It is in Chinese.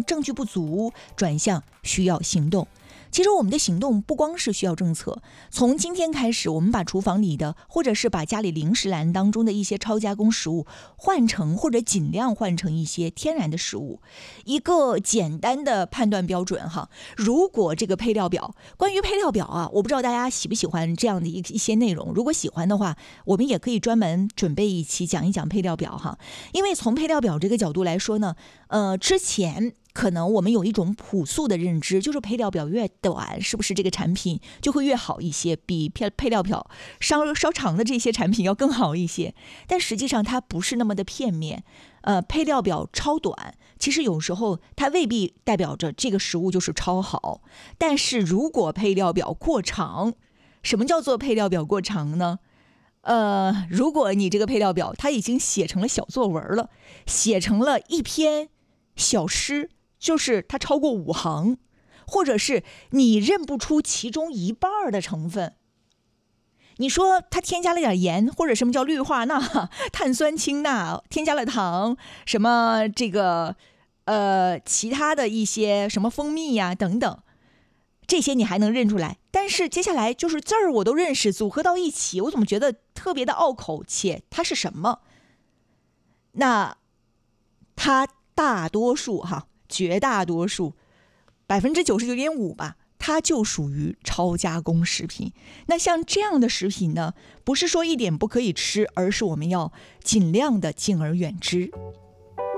证据不足转向需要行动。其实我们的行动不光是需要政策，从今天开始，我们把厨房里的或者是把家里零食篮当中的一些超加工食物换成或者尽量换成一些天然的食物。一个简单的判断标准哈，如果这个配料表，关于配料表啊，我不知道大家喜不喜欢这样的一些内容，如果喜欢的话，我们也可以专门准备一期讲一讲配料表哈。因为从配料表这个角度来说呢，之前可能我们有一种朴素的认知，就是配料表越短，是不是这个产品就会越好一些，比配料表稍长的这些产品要更好一些。但实际上它不是那么的片面。配料表超短，其实有时候它未必代表着这个食物就是超好。但是如果配料表过长，什么叫做配料表过长呢？如果你这个配料表它已经写成了小作文了，写成了一篇小诗，就是它超过5行，或者是你认不出其中一半的成分，你说它添加了点盐，或者什么叫氯化钠、碳酸氢钠，添加了糖，什么这个其他的一些什么蜂蜜呀等等，这些你还能认出来。但是接下来就是字儿我都认识，组合到一起，我怎么觉得特别的拗口，且它是什么？那它大多数哈，绝大多数99.5%吧，它就属于超加工食品。那像这样的食品呢，不是说一点不可以吃，而是我们要尽量的敬而远之。